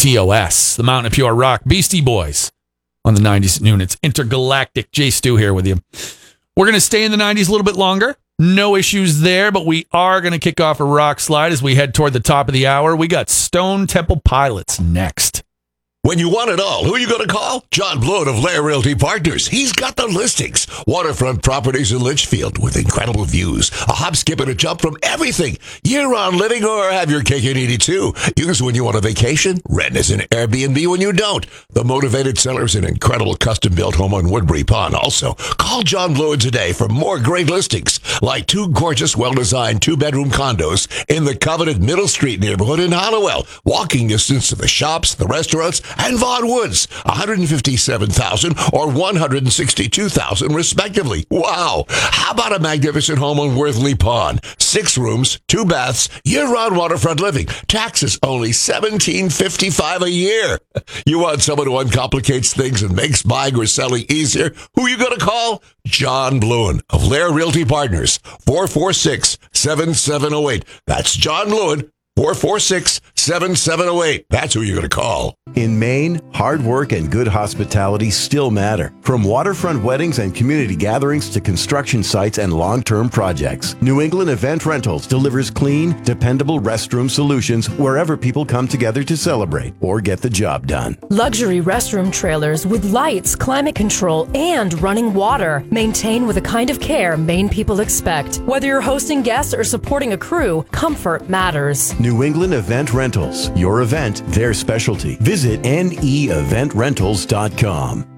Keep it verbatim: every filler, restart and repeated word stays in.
T O S, the Mountain of Pure Rock, Beastie Boys on the nineties at noon. It's Intergalactic. Jay Stu here with you. We're going to stay in the nineties a little bit longer. No issues there, but we are going to kick off a rock slide as we head toward the top of the hour. We got Stone Temple Pilots next. When you want it all, who are you going to call? John Blood of Lair Realty Partners. He's got the listings. Waterfront properties in Litchfield with incredible views. A hop, skip, and a jump from everything. Year-round living or have your cake and eat it too. Use when you want a vacation. Rent as an Airbnb when you don't. The motivated seller's an incredible custom-built home on Woodbury Pond. Also, call John Blood today for more great listings, like two gorgeous, well-designed two-bedroom condos in the coveted Middle Street neighborhood in Hollowell. Walking distance to the shops, the restaurants, and Vaughan Woods, one hundred fifty-seven thousand dollars or one hundred sixty-two thousand dollars respectively. Wow! How about a magnificent home on Worthley Pond? Six rooms, two baths, year-round waterfront living. Taxes only seventeen fifty-five a year. You want someone who uncomplicates things and makes buying or selling easier? Who are you going to call? John Lewin of Lair Realty Partners, four four six, seven seven zero eight. That's John Lewin, four four six, seven seven zero eight. That's who you're going to call. In Maine, hard work and good hospitality still matter. From waterfront weddings and community gatherings to construction sites and long-term projects, New England Event Rentals delivers clean, dependable restroom solutions wherever people come together to celebrate or get the job done. Luxury restroom trailers with lights, climate control, and running water. Maintained with the kind of care Maine people expect. Whether you're hosting guests or supporting a crew, comfort matters. New England Event Rentals. Your event, their specialty. Visit N E event rentals dot com.